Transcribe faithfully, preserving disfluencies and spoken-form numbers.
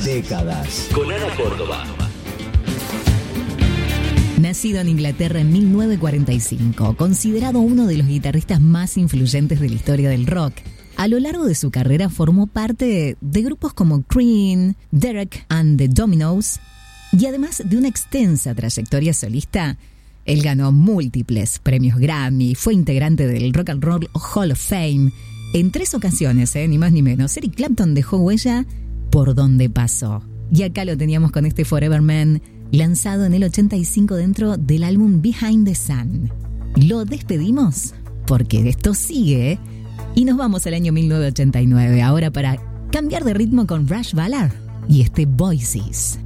Décadas. Con Ana Córdoba. Nacido en Inglaterra en mil novecientos cuarenta y cinco, considerado uno de los guitarristas más influyentes de la historia del rock, a lo largo de su carrera formó parte de grupos como Cream, Derek and the Dominos, y además de una extensa trayectoria solista, él ganó múltiples premios Grammy, fue integrante del Rock and Roll Hall of Fame. En tres ocasiones, eh, ni más ni menos, Eric Clapton dejó huella por donde pasó. Y acá lo teníamos con este Forever Man, lanzado en el ochenta y cinco dentro del álbum Behind the Sun. Lo despedimos porque esto sigue y nos vamos al año mil novecientos ochenta y nueve, ahora para cambiar de ritmo con Rush Ballard y este Voices.